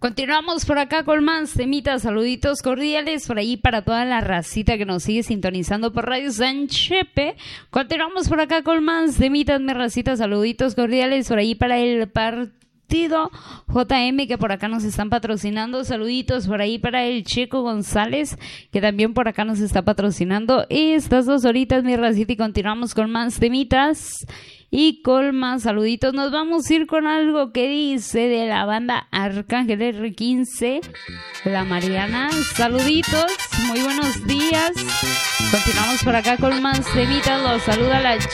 Continuamos por acá con más temitas, saluditos cordiales por ahí para toda la racita que nos sigue sintonizando por Radio San Chepe. Continuamos por acá con más temitas, mi racita, saluditos cordiales por ahí para el partido JM que por acá nos están patrocinando. Saluditos por ahí para el Checo González que también por acá nos está patrocinando estas 2 horitas, mi racita, y continuamos con más temitas y con más saluditos. Nos vamos a ir con algo que dice de la banda Arcángel R15, La Mariana. Saluditos, muy buenos días. Continuamos por acá con más temitas. Los saluda la